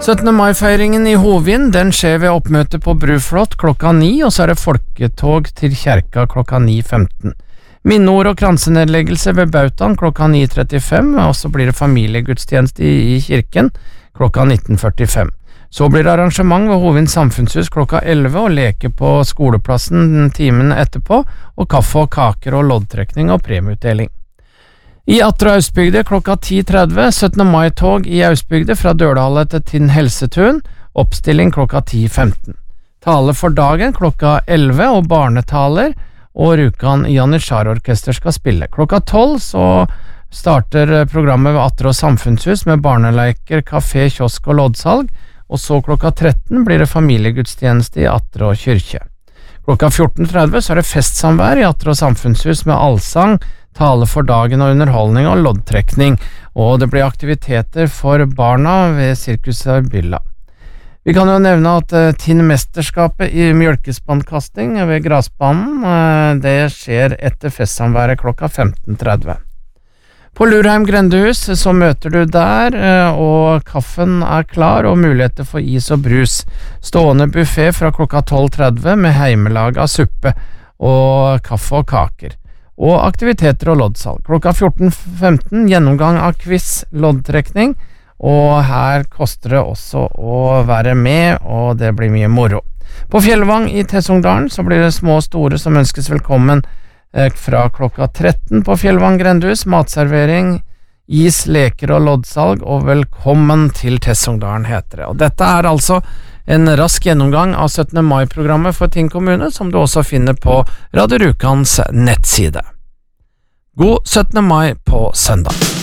17. mai-feiringen i Hovin, den skjer ved oppmøte på Bruflott klokka 9, og så det folketog til kjerka klokka 9.15. Minneord og kransenedleggelse ved Bautan klokka 9.35, og så blir det familiegudstjeneste i kirken klokka 19.45. Så blir det arrangement ved Hovin samfunnshus klokka 11, og leke på skoleplassen timen etterpå, og kaffe og kaker og loddtrekning og premieutdeling. I Atre Austbygde klokka 10.30, 17. mai-tog i Austbygde fra Dørdalet til Tinn Helsetun, oppstilling klokka 10.15. Tale for dagen klokka 11, og barnetaler, og Rjukan Janitsjar-orkester skal spille. Klokka 12 så starter programmet ved Atre og samfunnshus med barneleiker, kafé, kiosk og loddsalg, og så klokka 13 blir det familiegudstjeneste i Atre og kyrkje. Klokka 14.30 så det festsamvær i Atre og samfunnshus med allsang, tale for dagen og underholdning og loddtrekning, og det blir aktiviteter for barna ved Sirkuset Bylla. Vi kan jo nevne at Tinn-mesterskapet i mjølkespannkasting ved grasbanen, det skjer etter festsamværet klokka 15.30. På Lurheim grendehus så møter du der, og kaffen klar og muligheter for is og brus. Stående buffet fra klokka 12.30 med heimelaga suppe og kaffe og kaker. Og aktiviteter og loddsalg. Klokka 14.15 gjennomgang av quiz, loddtrekning, og her koster det også å være med, og det blir mye moro. På Fjellvang i Tessungdalen så blir det små og store som ønskes velkommen fra klokka 13 på Fjellvang grendehus, matservering, is, leker og loddsalg, og velkommen til Tessungdalen heter det. Og dette altså en rask gjennomgang av 17. mai-programmet for Tinn kommune, som du også finner på Radio Rjukans nettside. God 17. mai på søndag.